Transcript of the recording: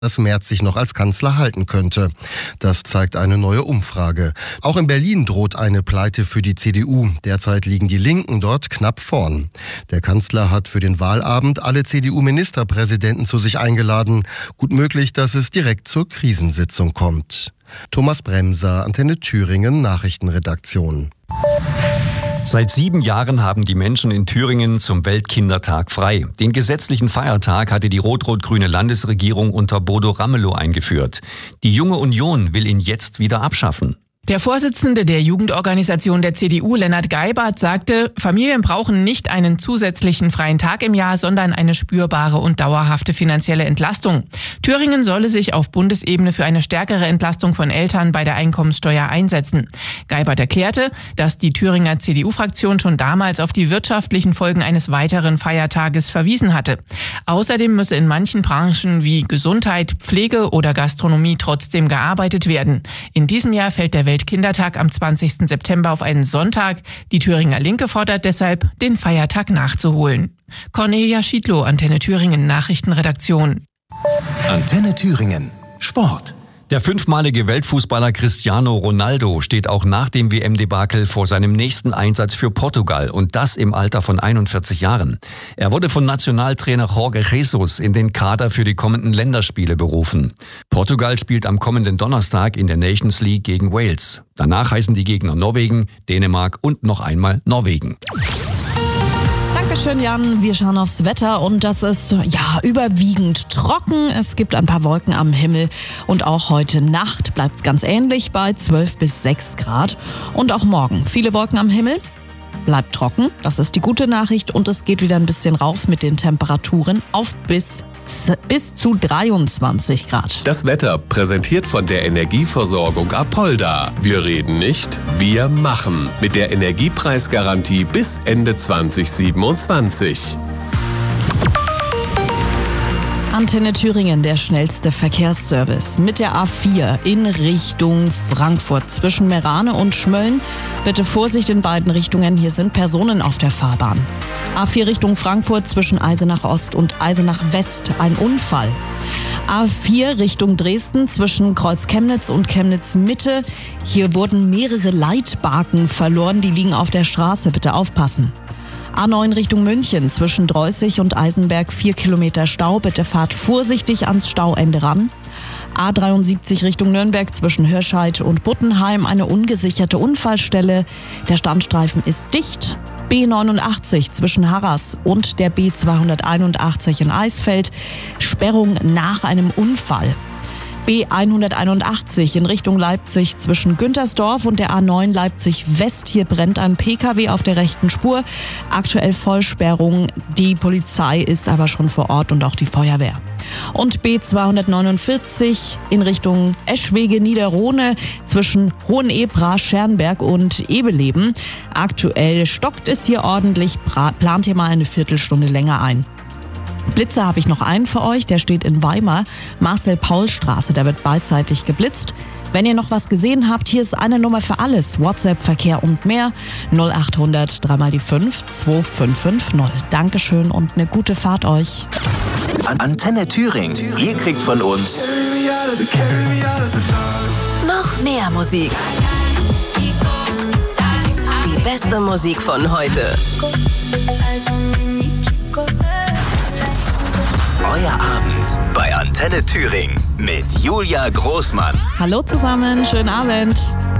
dass Merz sich noch als Kanzler halten könnte. Das zeigt eine neue Umfrage. Auch in Berlin droht eine Pleite für die CDU. Derzeit liegen die Linken dort knapp vorn. Der Kanzler hat für den Wahlabend alle CDU-Ministerpräsidenten zu sich eingeladen. Gut möglich, dass es direkt zur Krisensitzung kommt. Thomas Bremser, Antenne Thüringen, Nachrichtenredaktion. Seit 7 Jahren haben die Menschen in Thüringen zum Weltkindertag frei. Den gesetzlichen Feiertag hatte die rot-rot-grüne Landesregierung unter Bodo Ramelow eingeführt. Die Junge Union will ihn jetzt wieder abschaffen. Der Vorsitzende der Jugendorganisation der CDU, Lennart Geibert, sagte, Familien brauchen nicht einen zusätzlichen freien Tag im Jahr, sondern eine spürbare und dauerhafte finanzielle Entlastung. Thüringen solle sich auf Bundesebene für eine stärkere Entlastung von Eltern bei der Einkommenssteuer einsetzen. Geibert erklärte, dass die Thüringer CDU-Fraktion schon damals auf die wirtschaftlichen Folgen eines weiteren Feiertages verwiesen hatte. Außerdem müsse in manchen Branchen wie Gesundheit, Pflege oder Gastronomie trotzdem gearbeitet werden. In diesem Jahr fällt der Weltkindertag am 20. September auf einen Sonntag. Die Thüringer Linke fordert deshalb, den Feiertag nachzuholen. Cornelia Schiedlow, Antenne Thüringen, Nachrichtenredaktion. Antenne Thüringen, Sport. Der 5-malige Weltfußballer Cristiano Ronaldo steht auch nach dem WM-Debakel vor seinem nächsten Einsatz für Portugal und das im Alter von 41 Jahren. Er wurde von Nationaltrainer Jorge Jesus in den Kader für die kommenden Länderspiele berufen. Portugal spielt am kommenden Donnerstag in der Nations League gegen Wales. Danach heißen die Gegner Norwegen, Dänemark und noch einmal Norwegen. Dankeschön, Jan. Wir schauen aufs Wetter und das ist überwiegend trocken. Es gibt ein paar Wolken am Himmel und auch heute Nacht bleibt es ganz ähnlich bei 12 bis 6 Grad. Und auch morgen viele Wolken am Himmel, bleibt trocken. Das ist die gute Nachricht und es geht wieder ein bisschen rauf mit den Temperaturen auf bis zu 23 Grad. Das Wetter präsentiert von der Energieversorgung Apolda. Wir reden nicht, wir machen. Mit der Energiepreisgarantie bis Ende 2027. Antenne Thüringen, der schnellste Verkehrsservice. Mit der A4 in Richtung Frankfurt zwischen Meerane und Schmölln. Bitte Vorsicht in beiden Richtungen, hier sind Personen auf der Fahrbahn. A4 Richtung Frankfurt zwischen Eisenach Ost und Eisenach West, ein Unfall. A4 Richtung Dresden zwischen Kreuz Chemnitz und Chemnitz Mitte. Hier wurden mehrere Leitbarken verloren, die liegen auf der Straße, bitte aufpassen. A9 Richtung München zwischen Dreußig und Eisenberg 4 Kilometer Stau. Bitte fahrt vorsichtig ans Stauende ran. A73 Richtung Nürnberg zwischen Hirscheid und Buttenheim eine ungesicherte Unfallstelle. Der Standstreifen ist dicht. B89 zwischen Harras und der B281 in Eisfeld. Sperrung nach einem Unfall. B181 in Richtung Leipzig zwischen Güntersdorf und der A9 Leipzig West. Hier brennt ein PKW auf der rechten Spur. Aktuell Vollsperrung. Die Polizei ist aber schon vor Ort und auch die Feuerwehr. Und B249 in Richtung Eschwege-Niederrohne zwischen Hohenebra, Scherrenberg und Ebeleben. Aktuell stockt es hier ordentlich. Plant hier mal eine Viertelstunde länger ein. Blitzer habe ich noch einen für euch, der steht in Weimar, Marcel-Paul-Straße, da wird beidseitig geblitzt. Wenn ihr noch was gesehen habt, hier ist eine Nummer für alles, WhatsApp, Verkehr und mehr, 0800 3 x 5 2550. Dankeschön und eine gute Fahrt euch. Antenne Thüringen, ihr kriegt von uns noch mehr Musik. Die beste Musik von heute. Euer Abend bei Antenne Thüringen mit Julia Großmann. Hallo zusammen, schönen Abend.